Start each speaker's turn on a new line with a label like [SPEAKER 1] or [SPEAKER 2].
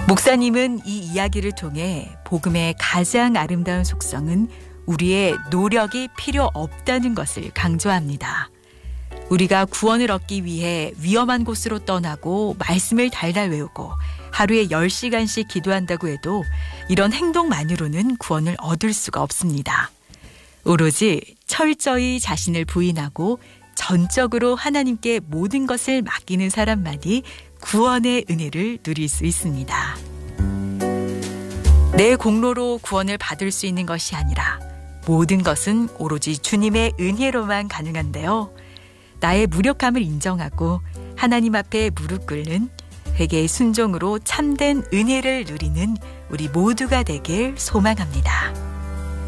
[SPEAKER 1] 목사님은 이 이야기를 통해 복음의 가장 아름다운 속성은 우리의 노력이 필요 없다는 것을 강조합니다. 우리가 구원을 얻기 위해 위험한 곳으로 떠나고 말씀을 달달 외우고 하루에 10시간씩 기도한다고 해도 이런 행동만으로는 구원을 얻을 수가 없습니다. 오로지 철저히 자신을 부인하고 전적으로 하나님께 모든 것을 맡기는 사람만이 구원의 은혜를 누릴 수 있습니다. 내 공로로 구원을 받을 수 있는 것이 아니라 모든 것은 오로지 주님의 은혜로만 가능한데요. 나의 무력함을 인정하고 하나님 앞에 무릎 꿇는 회개의 순종으로 참된 은혜를 누리는 우리 모두가 되길 소망합니다.